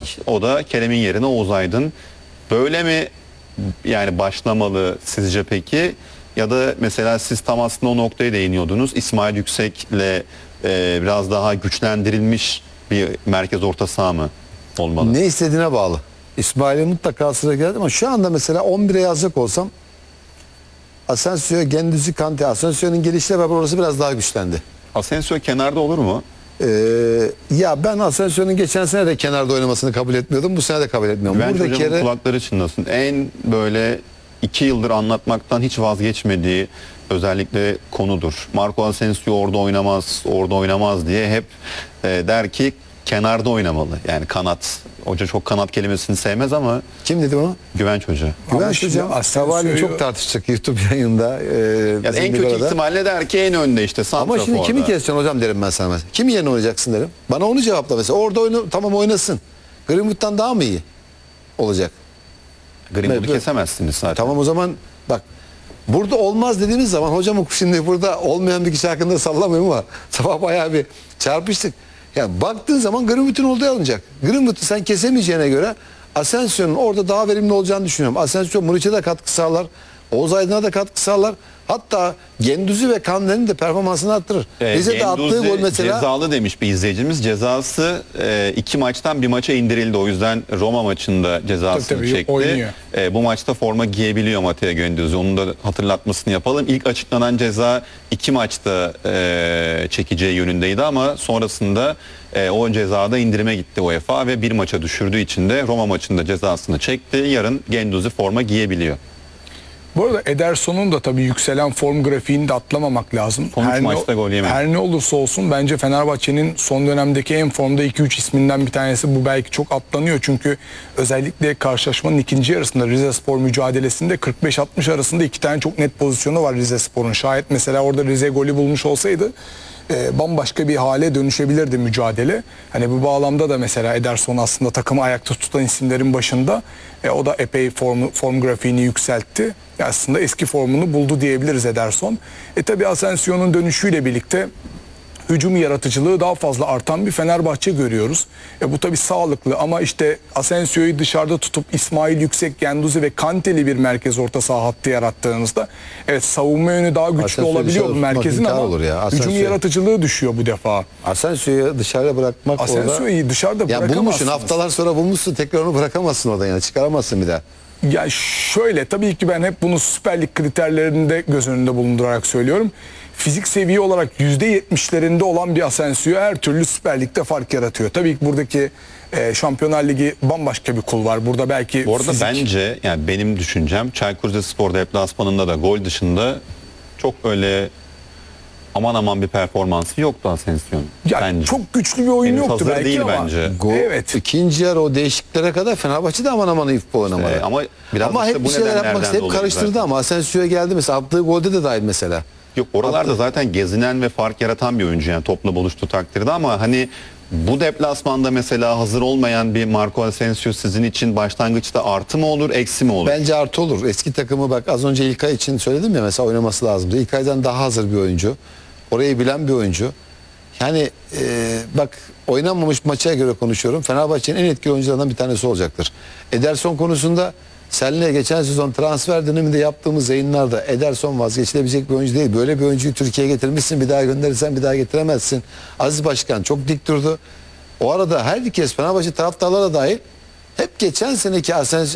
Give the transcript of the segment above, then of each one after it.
Yüksek. O da Kerem'in yerine Oğuz Aydın. Böyle mi yani başlamalı sizce peki? Ya da mesela siz tam aslında o noktaya değiniyordunuz. İsmail Yüksek'le biraz daha güçlendirilmiş bir merkez orta saha mı olmalı? Ne istediğine bağlı. İsmail'e mutlaka sıra geldi ama şu anda mesela 11'e yazacak olsam Asensio, Güendüz'ü, Kante. Asensio'nun gelişiyle beraber orası biraz daha güçlendi. Asensio kenarda olur mu? Ya ben Asensio'nun geçen sene de kenarda oynamasını kabul etmiyordum. Bu sene de kabul etmiyorum. Bülent Buradaki Hocam'ın yere kulakları çınlasın. En böyle 2 yıldır anlatmaktan hiç vazgeçmediği özellikle konudur. Marco Asensio orada oynamaz diye hep der ki kenarda oynamalı. Yani kanat. Hoca çok kanat kelimesini sevmez ama kim dedi onu? Güvenç Hoca. Güvenç şimdi Hocam sabahleyin Asensio'yu- çok tartışacak YouTube yayında. Yani en bizim kötü bir arada. ihtimalle der ki en önde işte Ama şimdi santraforda. kimi keseceksin hocam derim ben sana. Kimi yerine oynayacaksın derim. Bana onu cevapla mesela. Orada tamam oynasın. Greenwood'dan daha mı iyi olacak? Greenwood'u Evet. kesemezsiniz zaten. Tamam o zaman bak burada olmaz dediğimiz zaman hocam şimdi burada olmayan bir kişi hakkında sallamayayım ama sabah bayağı bir çarpıştık. Yani baktığın zaman Greenwood'un olduğu alınacak. Greenwood'u sen kesemeyeceğine göre Asensio'nun orada daha verimli olacağını düşünüyorum. Asensio Muriç'e de katkı sağlar. Oğuz Aydın'a da katkı sağlar. Hatta Güendüz'ü ve Kande'nin de performansını arttırır. Rize'de attığı Güendüz'ü gol mesela cezalı demiş bir izleyicimiz. Cezası 2 maçtan bir maça indirildi. O yüzden Roma maçında cezasını Tabii, çekti. oynuyor. Bu maçta forma giyebiliyor Matteo Güendüz. Onun da hatırlatmasını yapalım. İlk açıklanan ceza 2 maçta çekeceği yönündeydi ama sonrasında o cezada indirime gitti UEFA ve bir maça düşürdüğü için de Roma maçında cezasını çekti. Yarın Güendüz'ü forma giyebiliyor. Bu arada Ederson'un da tabii yükselen form grafiğini de atlamamak lazım. Son üç maçta gol yemedi. Her ne olursa olsun bence Fenerbahçe'nin son dönemdeki en formda 2-3 isminden bir tanesi. Bu belki çok atlanıyor çünkü özellikle karşılaşmanın ikinci yarısında Rizespor mücadelesinde 45-60 arasında 2 tane çok net pozisyonu var Rizespor'un. Şayet mesela orada Rize golü bulmuş olsaydı bambaşka bir hale dönüşebilirdi mücadele. Hani bu bağlamda da mesela Ederson aslında takımı ayakta tutan isimlerin başında. O da epey form grafiğini yükseltti. Aslında eski formunu buldu diyebiliriz Ederson. Tabii Asensio'nun dönüşüyle birlikte hücum yaratıcılığı daha fazla artan bir Fenerbahçe görüyoruz. Bu tabii sağlıklı ama işte Asensio'yu dışarıda tutup İsmail Yüksek, Güendüz'ü ve Kante'li bir merkez orta saha hattı yarattığınızda evet savunma yönü daha güçlü Asensio'yu olabiliyor bu dışarı tutmak merkezin imkanı ama olur ya. hücum Asensio- yaratıcılığı düşüyor bu defa. Asensio'yu dışarıda bırakmak orada. Asensio'yu dışarıda Ya bırakamazsınız. bulmuşsun haftalar sonra bulmuşsun tekrar onu bırakamazsın oradan yani çıkaramazsın bir daha. Ya şöyle tabii ki ben hep bunu Süper Lig kriterlerinde göz önünde bulundurarak söylüyorum. Fizik seviye olarak %70'lerinde olan bir Asensio her türlü Süper Lig'de fark yaratıyor. Tabii ki buradaki Şampiyonlar Ligi bambaşka bir kul var. Burada belki Bu arada fizik... bence yani benim düşüncem Çaykur Rizespor deplasmanında da gol dışında çok öyle aman bir performansı yoktu Asensio'nun. Ya Bence. çok güçlü bir oyun Henüz yoktu hazır belki değil ama. bence. Evet. İkinci yarı o değişikliklere kadar Fenerbahçe de aman iyi futbol oynamadı. Ama biraz Ama işte hep bu bir şeyler yapmak nedenlerden hep dolayı karıştırdı zaten. ama Asensio'ya geldi mesela attığı golde de dahil mesela. Yok oralarda zaten gezinen ve fark yaratan bir oyuncu yani topla buluştuğu takdirde ama hani bu deplasmanda mesela hazır olmayan bir Marco Asensio sizin için başlangıçta artı mı olur eksi mi olur? Bence artı olur. Eski takımı bak az önce İlkay için söyledim ya mesela oynaması lazımdı. İlkay'dan daha hazır bir oyuncu. Orayı bilen bir oyuncu. Yani bak oynanmamış maça göre konuşuyorum. Fenerbahçe'nin en etkili oyuncularından bir tanesi olacaktır. Ederson konusunda seninle geçen sezon transfer döneminde yaptığımız yayınlarda Ederson vazgeçilebilecek bir oyuncu değil. Böyle bir oyuncuyu Türkiye'ye getirmişsin bir daha gönderirsen bir daha getiremezsin. Aziz Başkan çok dik durdu. O arada herkes Fenerbahçe taraftarlara dahil hep geçen seneki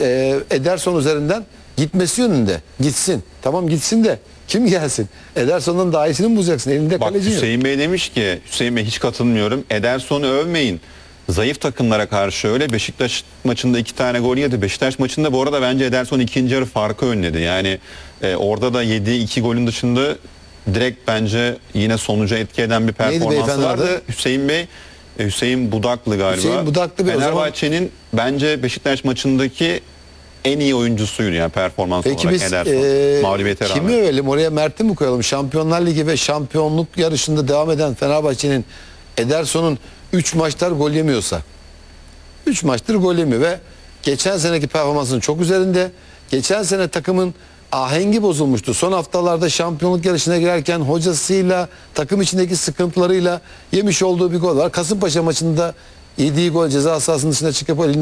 Ederson üzerinden gitmesi yönünde. Gitsin. Tamam gitsin de kim gelsin? Ederson'dan daha iyisini mi bulacaksın? Elinde Bak kaleci yok. Hüseyin Bey demiş ki Hüseyin Bey hiç katılmıyorum. Ederson'u övmeyin. Zayıf takımlara karşı öyle Beşiktaş maçında 2 tane gol yedi. Beşiktaş maçında bu arada bence Ederson ikinci yarı farkı önledi. Yani orada da yediği 2 golün dışında direkt bence yine sonuca etki eden bir performansı beyefendi vardı. adı? Hüseyin Bey Hüseyin Budaklı galiba. Hüseyin Budaklı Bey, o zaman- Fenerbahçe'nin bence Beşiktaş maçındaki en iyi oyuncusuydu yani performans Peki olarak biz Ederson. Mağlubiyete kimi rağmen. övelim? Oraya Mert'i mi koyalım? Şampiyonlar Ligi ve şampiyonluk yarışında devam eden Fenerbahçe'nin Ederson'un 3 maçlar gol yemiyorsa 3 maçtır gol yemiyor ve geçen seneki performansının çok üzerinde. Geçen sene takımın ahengi bozulmuştu. Son haftalarda şampiyonluk yarışına girerken hocasıyla, takım içindeki sıkıntılarıyla yemiş olduğu bir gol var. Kasımpaşa maçında yediği gol ceza sahasının dışına çıkıp elinde